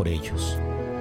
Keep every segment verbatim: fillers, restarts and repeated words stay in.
por ellos.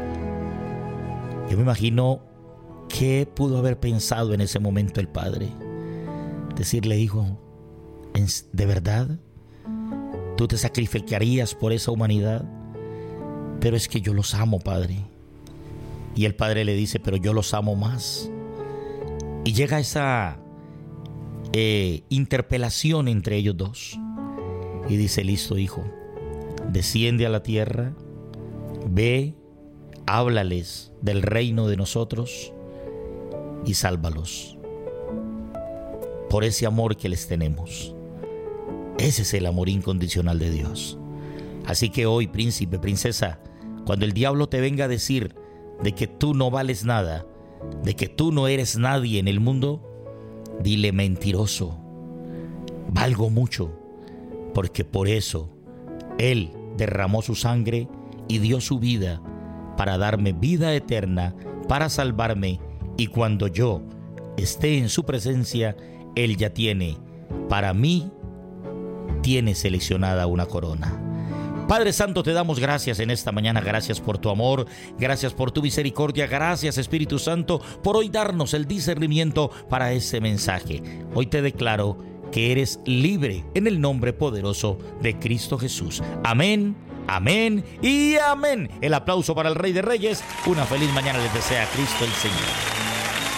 Yo me imagino qué pudo haber pensado en ese momento el padre. Decirle, hijo, ¿de verdad tú te sacrificarías por esa humanidad? Pero es que yo los amo, padre. Y el padre le dice, pero yo los amo más. Y llega esa eh, interpelación entre ellos dos. Y dice, listo, hijo, desciende a la tierra, ve, háblales del reino de nosotros y sálvalos. Por ese amor que les tenemos. Ese es el amor incondicional de Dios. Así que hoy, príncipe, princesa, cuando el diablo te venga a decir de que tú no vales nada, de que tú no eres nadie en el mundo, dile, mentiroso, valgo mucho, porque por eso Él derramó su sangre y dio su vida para darme vida eterna, para salvarme, y cuando yo esté en su presencia, Él ya tiene, para mí, tiene seleccionada una corona. Padre Santo, te damos gracias en esta mañana, gracias por tu amor, gracias por tu misericordia, gracias Espíritu Santo por hoy darnos el discernimiento para ese mensaje. Hoy te declaro que eres libre en el nombre poderoso de Cristo Jesús. Amén, amén y amén. El aplauso para el Rey de Reyes. Una feliz mañana les desea Cristo el Señor.